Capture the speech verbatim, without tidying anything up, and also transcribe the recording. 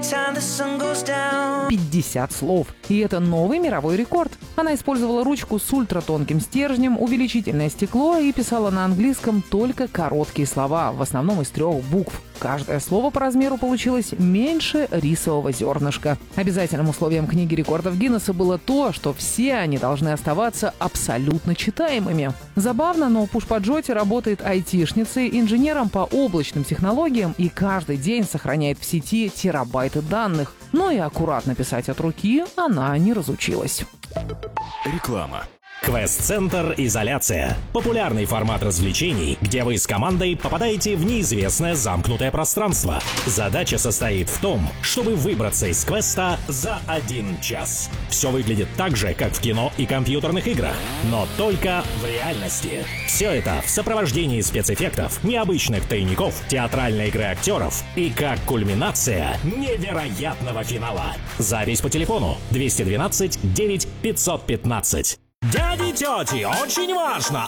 пятьдесят слов. И это новый мировой рекорд. Она использовала ручку с ультратонким стержнем, увеличительное стекло и писала на английском только короткие слова, в основном из трех букв. Каждое слово по размеру получилось меньше рисового зернышка. Обязательным условием книги рекордов Гиннесса было то, что все они должны оставаться абсолютно читаемыми. Забавно, но Пушпаджоти работает айтишницей, инженером по облачным технологиям и каждый день сохраняет в сети терабайты данных. Но и аккуратно писать от руки она не разучилась. Реклама. Квест-центр «Изоляция» — популярный формат развлечений, где вы с командой попадаете в неизвестное замкнутое пространство. Задача состоит в том, чтобы выбраться из квеста за один час. Все выглядит так же, как в кино и компьютерных играх, но только в реальности. Все это в сопровождении спецэффектов, необычных тайников, театральной игры актеров и как кульминация невероятного финала. Запись по телефону двести двенадцать девять пятьсот пятнадцать. Дяди и тети, очень важно!